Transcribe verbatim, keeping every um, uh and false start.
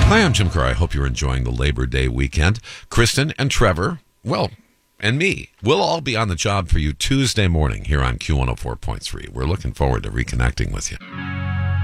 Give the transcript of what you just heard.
Hi, I'm Jim Kerr. I hope you're enjoying the Labor Day weekend. Kristen and Trevor, well, and me, we'll all be on the job for you Tuesday morning here on Q one oh four point three. We're looking forward to reconnecting with you.